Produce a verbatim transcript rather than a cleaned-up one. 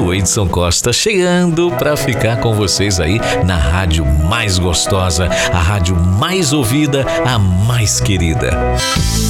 eu, Edson Costa, chegando para ficar com vocês aí na rádio mais gostosa, a rádio mais ouvida, a mais querida.